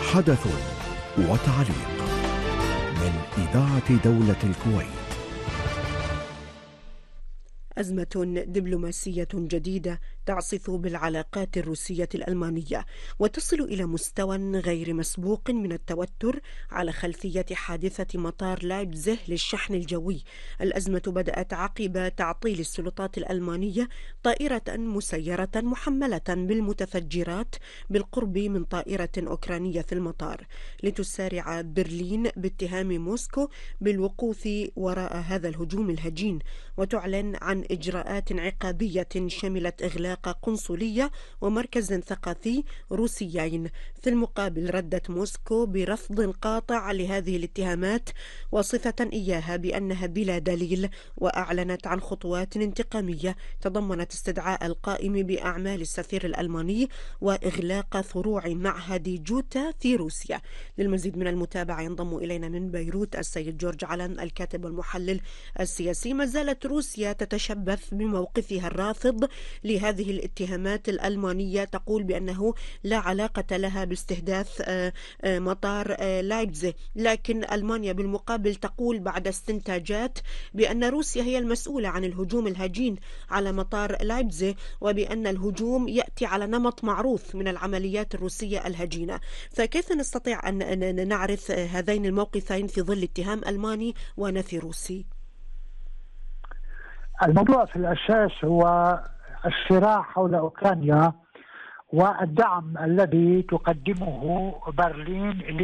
حدث وتعليق من إذاعة دولة الكويت. أزمة دبلوماسية جديدة تعصف بالعلاقات الروسية الألمانية وتصل إلى مستوى غير مسبوق من التوتر على خلفية حادثة مطار لايبزيغ للشحن الجوي. الأزمة بدأت عقب تعطيل السلطات الألمانية طائرة مسيرة محملة بالمتفجرات بالقرب من طائرة أوكرانية في المطار، لتسارع برلين باتهام موسكو بالوقوف وراء هذا الهجوم الهجين، وتعلن عن إجراءات عقابية شملت إغلاق قنصلية ومركز ثقافي روسيين. في المقابل ردت موسكو برفض قاطع لهذه الاتهامات، وصفة إياها بأنها بلا دليل، وأعلنت عن خطوات انتقامية تضمنت استدعاء القائم بأعمال السفير الألماني وإغلاق فروع معهد جوتا في روسيا. للمزيد من المتابعة ينضم إلينا من بيروت السيد جورج علن الكاتب والمحلل السياسي. ما زالت روسيا تتشبث بموقفها الرافض لهذه الاتهامات الألمانية، تقول بأنه لا علاقة لها باستهداف مطار لايبزيغ، لكن ألمانيا بالمقابل تقول بعد استنتاجات بأن روسيا هي المسؤولة عن الهجوم الهجين على مطار لايبزيغ، وبأن الهجوم يأتي على نمط معروف من العمليات الروسية الهجينة. فكيف نستطيع أن نعرف هذين الموقفين في ظل اتهام ألماني ونفي روسي؟ الموضوع في الأساس هو الصراع حول أوكرانيا والدعم الذي تقدمه برلين